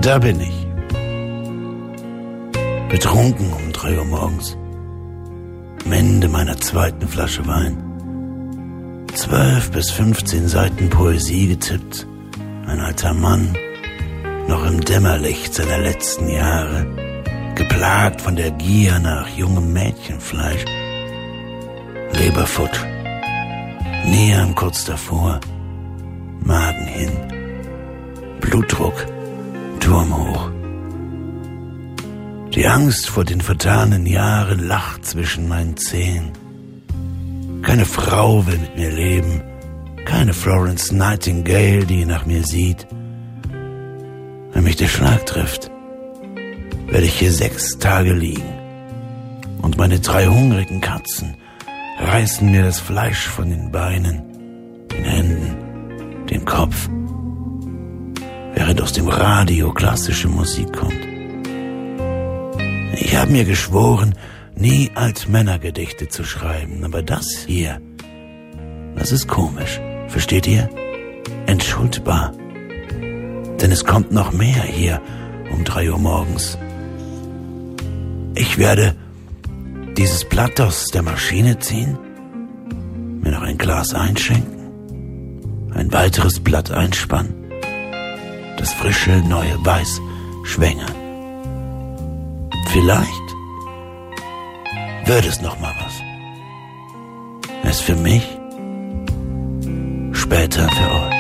Da bin ich. Betrunken um 3 Uhr morgens. Am Ende meiner 2. Flasche Wein. 12 bis 15 Seiten Poesie getippt. Ein alter Mann, noch im Dämmerlicht seiner letzten Jahre, geplagt von der Gier nach jungem Mädchenfleisch. Leberfutsch, Nieren kurz davor, Magen hin, Blutdruck, Turm hoch. Die Angst vor den vertanen Jahren lacht zwischen meinen Zehen. Keine Frau will mit mir leben, keine Florence Nightingale, die nach mir sieht. Wenn mich der Schlag trifft, werde ich hier 6 Tage liegen. Und meine 3 hungrigen Katzen reißen mir das Fleisch von den Beinen, den Händen, dem Kopf, während aus dem Radio klassische Musik kommt. Ich habe mir geschworen, nie Altmännergedichte zu schreiben, aber das hier, das ist komisch, versteht ihr? Entschuldbar. Denn es kommt noch mehr hier um 3 Uhr morgens. Ich werde dieses Blatt aus der Maschine ziehen, mir noch ein Glas einschenken, ein weiteres Blatt einspannen, das frische, neue Weiß schwängern. Vielleicht wird es noch mal was. Erst für mich, später für euch.